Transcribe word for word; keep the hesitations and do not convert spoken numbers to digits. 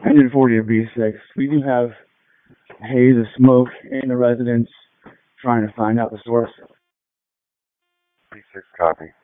Engine forty to B six. We do have haze of smoke in the residence, trying to find out the source. B six copy.